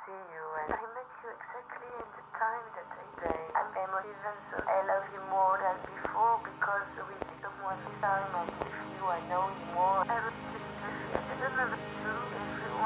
see you, and I met you exactly in the time that I say. I'm emotive, and so I love you more than before because with someone this time I'm with you, I know you more. Everything I don't know, true.